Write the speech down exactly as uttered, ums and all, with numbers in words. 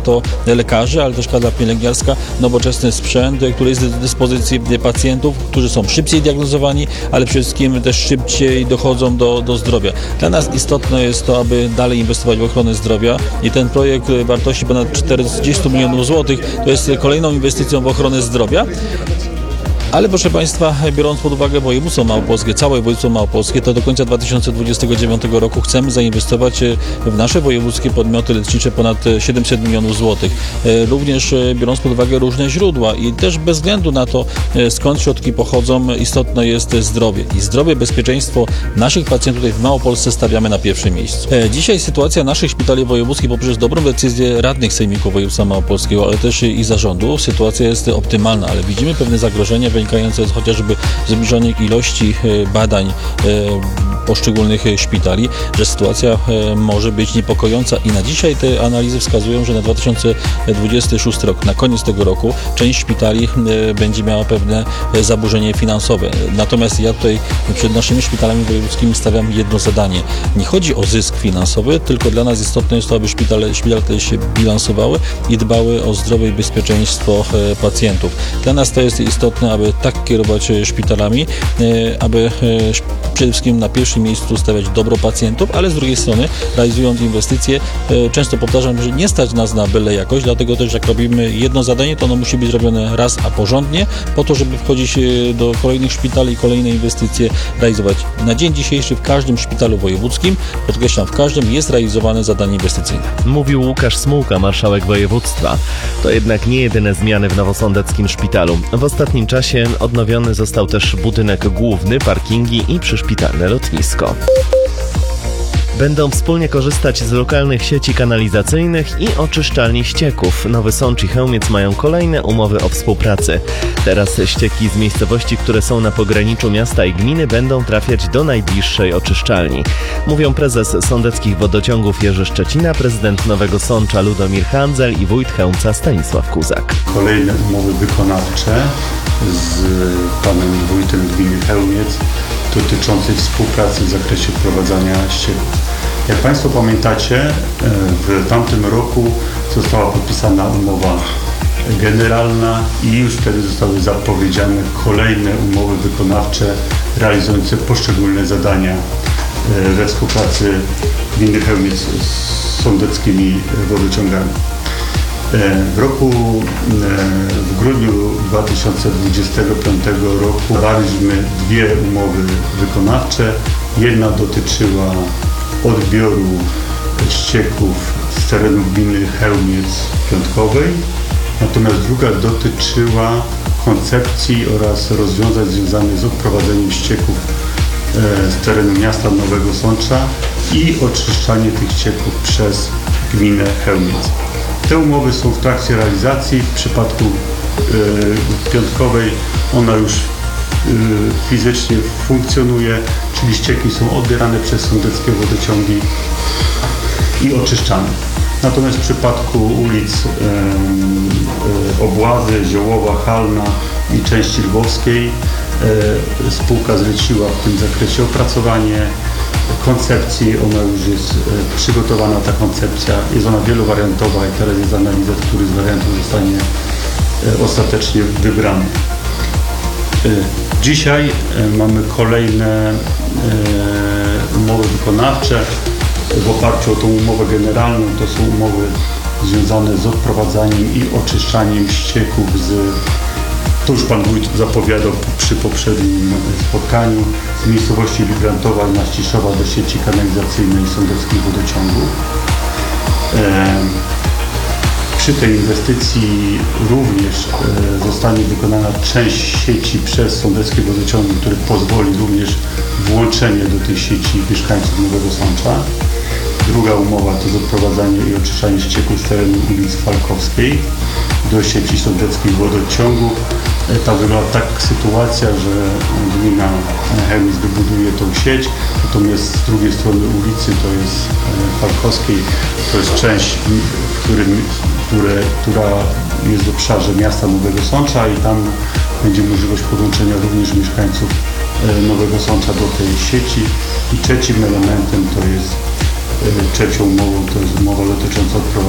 to lekarzy, ale też kadra pielęgniarska, nowoczesny sprzęt, który jest do dyspozycji pacjentów, którzy są szybciej diagnozowani, ale przede wszystkim też szybciej dochodzą do, do zdrowia. Dla nas istotne jest to, aby dalej inwestować w ochronę zdrowia i ten projekt wartości ponad czterdzieści milionów złotych to jest kolejną inwestycją w ochronę zdrowia. Ale proszę Państwa, biorąc pod uwagę województwo małopolskie, całe województwo małopolskie, to do końca dwa tysiące dwudziestego dziewiątego roku chcemy zainwestować w nasze wojewódzkie podmioty lecznicze ponad siedemset milionów złotych. Również biorąc pod uwagę różne źródła i też bez względu na to, skąd środki pochodzą, istotne jest zdrowie. I zdrowie, bezpieczeństwo naszych pacjentów tutaj w Małopolsce stawiamy na pierwszym miejscu. Dzisiaj sytuacja naszych szpitali wojewódzkich poprzez dobrą decyzję radnych sejmików województwa małopolskiego, ale też i zarządu, sytuacja jest optymalna, ale widzimy pewne zagrożenia wynikające z chociażby zbliżonej ilości badań poszczególnych szpitali, że sytuacja może być niepokojąca i na dzisiaj te analizy wskazują, że na dwa tysiące dwudziesty szósty rok, na koniec tego roku, część szpitali będzie miała pewne zaburzenie finansowe. Natomiast ja tutaj przed naszymi szpitalami wojewódzkimi stawiam jedno zadanie. Nie chodzi o zysk finansowy, tylko dla nas istotne jest to, aby szpitale, szpitale te się bilansowały i dbały o zdrowie i bezpieczeństwo pacjentów. Dla nas to jest istotne, aby tak kierować szpitalami, aby przede wszystkim na pierwszym miejscu stawiać dobro pacjentów, ale z drugiej strony realizując inwestycje, często powtarzam, że nie stać nas na byle jakość, dlatego też jak robimy jedno zadanie, to ono musi być robione raz, a porządnie, po to, żeby wchodzić do kolejnych szpitali i kolejne inwestycje realizować. Na dzień dzisiejszy w każdym szpitalu wojewódzkim, podkreślam, w każdym jest realizowane zadanie inwestycyjne. Mówił Łukasz Smułka, marszałek województwa. To jednak nie jedyne zmiany w nowosądeckim szpitalu. W ostatnim czasie odnowiony został też budynek główny, parkingi i przyszpitalne lotnisko. Będą wspólnie korzystać z lokalnych sieci kanalizacyjnych i oczyszczalni ścieków. Nowy Sącz i Chełmiec mają kolejne umowy o współpracy. Teraz ścieki z miejscowości, które są na pograniczu miasta i gminy, będą trafiać do najbliższej oczyszczalni. Mówią prezes Sądeckich Wodociągów Jerzy Szczecina, prezydent Nowego Sącza Ludomir Handzel i wójt Chełmca Stanisław Kuzak. Kolejne umowy wykonawcze z panem wójtem gminy Chełmiec dotyczącej współpracy w zakresie wprowadzania ścieków. Jak Państwo pamiętacie, w tamtym roku została podpisana umowa generalna i już wtedy zostały zapowiedziane kolejne umowy wykonawcze realizujące poszczególne zadania we współpracy gminy Chełmiec z sądeckimi wodociągami. W roku, w grudniu dwa tysiące dwudziestego piątego roku zawarliśmy dwie umowy wykonawcze. Jedna dotyczyła odbioru ścieków z terenu gminy Chełmiec-Piątkowej, natomiast druga dotyczyła koncepcji oraz rozwiązań związanych z odprowadzeniem ścieków z terenu miasta Nowego Sącza i oczyszczanie tych ścieków przez gminę Chełmiec. Te umowy są w trakcie realizacji. W przypadku y, Piątkowej ona już y, fizycznie funkcjonuje, czyli ścieki są odbierane przez sądeckie wodociągi i oczyszczane. Natomiast w przypadku ulic y, y, Obławy, Ziołowa, Halna i części lwowskiej y, spółka zleciła w tym zakresie opracowanie koncepcji. Ona już jest e, przygotowana, ta koncepcja. Jest ona wielowariantowa i teraz jest analiza, który z wariantów zostanie e, ostatecznie wybrany. E, dzisiaj e, mamy kolejne e, umowy wykonawcze. W oparciu o tą umowę generalną to są umowy związane z odprowadzaniem i oczyszczaniem ścieków z, to już Pan Wójt zapowiadał przy poprzednim spotkaniu, z miejscowości Wigrantowa i Naściszowa do sieci kanalizacyjnej sądeckich wodociągów. E, przy tej inwestycji również e, zostanie wykonana część sieci przez sądeckie wodociągi, który pozwoli również włączenie do tej sieci mieszkańców Nowego Sącza. Druga umowa to odprowadzanie i oczyszczanie ścieków z terenu ulicy Falkowskiej do sieci sądeckich wodociągów. Ta wygląda tak sytuacja, że gmina Chełmiec wybuduje tą sieć, natomiast z drugiej strony ulicy, to jest Falkowskiej, to jest część, w którym, które, która jest w obszarze miasta Nowego Sącza i tam będzie możliwość podłączenia również mieszkańców Nowego Sącza do tej sieci. I trzecim elementem to jest, trzecią umową to jest umowa dotycząca odprowadzenia